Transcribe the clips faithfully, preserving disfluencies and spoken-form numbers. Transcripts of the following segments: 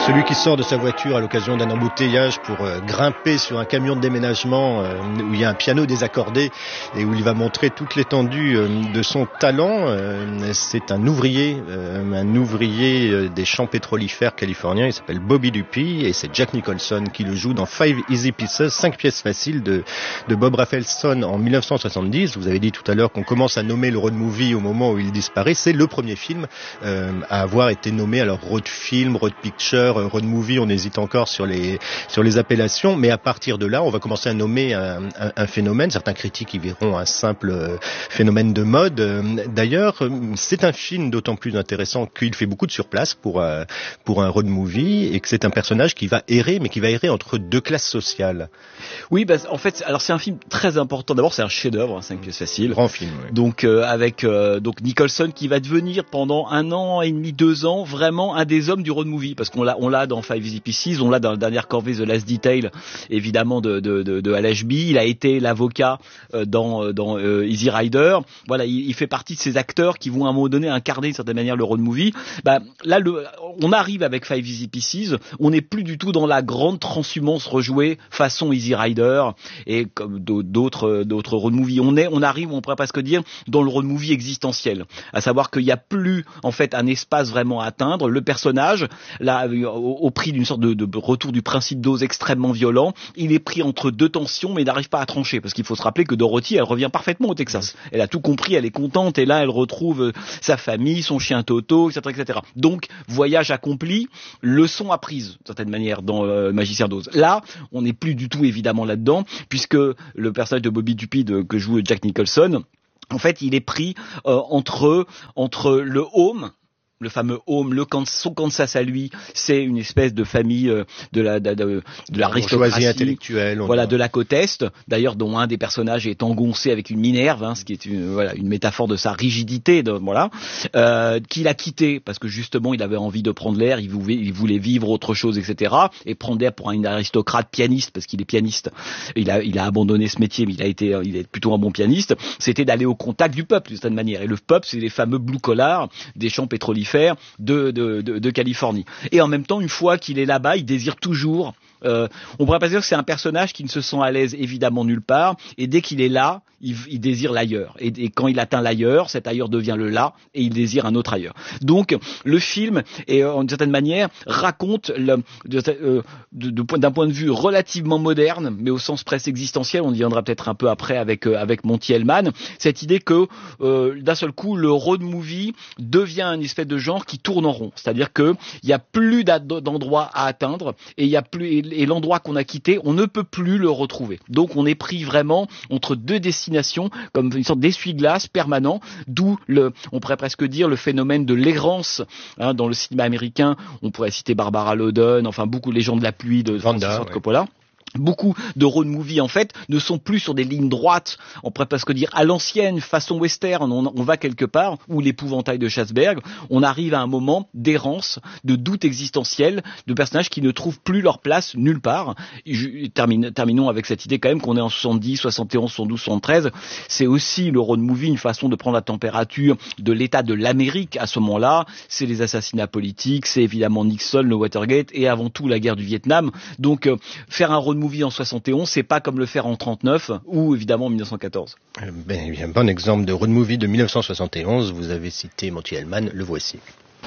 Celui qui sort de sa voiture à l'occasion d'un embouteillage pour euh, grimper sur un camion de déménagement euh, où il y a un piano désaccordé et où il va montrer toute l'étendue euh, de son talent, euh, c'est un ouvrier, euh, un ouvrier euh, des champs pétrolifères californiens. Il s'appelle Bobby Dupuy et c'est Jack Nicholson qui le joue dans Five Easy Pieces, cinq pièces faciles de, de Bob Rafelson en mille neuf cent soixante-dix. Vous avez dit tout à l'heure qu'on commence à nommer le road movie au moment où il disparaît. C'est le premier film euh, à avoir été nommé. Alors road film, road picture, road movie, on hésite encore sur les sur les appellations, mais à partir de là, on va commencer à nommer un, un, un phénomène. Certains critiques y verront un simple phénomène de mode. D'ailleurs, c'est un film d'autant plus intéressant qu'il fait beaucoup de surplace pour un, pour un road movie et que c'est un personnage qui va errer, mais qui va errer entre deux classes sociales. Oui, bah, en fait, alors c'est un film très important. D'abord, c'est un chef-d'œuvre, hein, cinq pièces faciles. Grand film. Oui. Donc euh, avec euh, donc Nicholson qui va devenir pendant un an et demi, deux ans vraiment un des hommes du road movie, parce qu'on l'a on l'a dans Five Easy Pieces, on l'a dans la dernière corvée The Last Detail, évidemment de de de, de Al Ashby. Il a été l'avocat euh, dans dans euh, Easy Rider. Voilà, il, il fait partie de ces acteurs qui vont à un moment donné incarner d'une certaine manière le road movie. Bah là, le, on arrive avec Five Easy Pieces, on n'est plus du tout dans la grande transhumance rejouée façon Easy Rider et comme d'autres d'autres road movies. On est, on arrive, on pourrait presque dire, dans le road movie existentiel, à savoir qu'il n'y a plus en fait un espace vraiment à atteindre. Le personnage, là, au, au prix d'une sorte de, de retour du principe dose extrêmement violent, il est pris entre deux tensions, mais il n'arrive pas à trancher, parce qu'il faut se rappeler que Dorothy, elle revient parfaitement au Texas. Elle a tout compris, elle est contente, et là, elle retrouve sa famille, son chien Toto, et cetera, et cetera. Donc, voyage accompli, leçon apprise, d'une certaine manière, dans euh, Magicien d'Oz. Là, on n'est plus du tout évidemment là-dedans, puisque le personnage de Bobby Dupuy de, que joue Jack Nicholson, en fait, il est pris euh, entre entre le home, le fameux home, le son Kansas à lui, c'est une espèce de famille euh, de la de, de, de l'aristocratie intellectuelle, voilà, a... de la côte est, d'ailleurs dont un des personnages est engoncé avec une minerve, hein, ce qui est une voilà une métaphore de sa rigidité, de, voilà, euh, qu'il a quitté parce que justement il avait envie de prendre l'air, il voulait, il voulait vivre autre chose, et cetera. Et prendre l'air pour un aristocrate pianiste, parce qu'il est pianiste, il a il a abandonné ce métier, mais il a été il est plutôt un bon pianiste. C'était d'aller au contact du peuple d'une certaine manière, et le peuple c'est les fameux blue collars des champs pétrolifères De, de, de, de Californie. Et en même temps, une fois qu'il est là-bas, il désire toujours... Euh, on pourrait pas dire que c'est un personnage qui ne se sent à l'aise évidemment nulle part, et dès qu'il est là, il, il désire l'ailleurs. Et, et quand il atteint l'ailleurs, cet ailleurs devient le là, et il désire un autre ailleurs. Donc, le film, et euh, d'une certaine manière, raconte, le, de, euh, de, de, d'un point de vue relativement moderne, mais au sens presque existentiel, on y viendra peut-être un peu après avec, euh, avec Monty Hellman, cette idée que euh, d'un seul coup, le road movie devient une espèce de genre qui tourne en rond. C'est-à-dire qu'il n'y a plus d'endroits à atteindre, et il y a plus... et l'endroit qu'on a quitté, on ne peut plus le retrouver. Donc on est pris vraiment entre deux destinations, comme une sorte d'essuie-glace permanent, d'où le, on pourrait presque dire le phénomène de l'errance, hein, dans le cinéma américain. On pourrait citer Barbara Loden, enfin beaucoup les gens de la pluie de Francis Ford Coppola. Beaucoup de road movies, en fait, ne sont plus sur des lignes droites, on pourrait presque dire à l'ancienne, façon western, on, on va quelque part, ou l'épouvantail de Schasberg, on arrive à un moment d'errance, de doute existentiel, de personnages qui ne trouvent plus leur place nulle part. Je, termine, terminons avec cette idée quand même qu'on est en soixante-dix, soixante et onze, soixante-douze, soixante-treize, c'est aussi le road movie, une façon de prendre la température de l'état de l'Amérique à ce moment-là, c'est les assassinats politiques, c'est évidemment Nixon, le Watergate, et avant tout la guerre du Vietnam. Donc, euh, faire un road movie en soixante et onze, c'est pas comme le faire en trente-neuf ou évidemment en mille neuf cent quatorze. Ben, un bon exemple de road movie de mille neuf cent soixante et onze, vous avez cité Monty Hellman, le voici.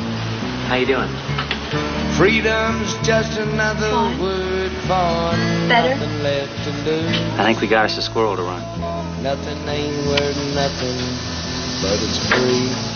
How you doing? Freedom's just another Fine. Word for Better. Nothing left to do. I think we got us a squirrel to run. Nothing ain't worth nothing, but it's free.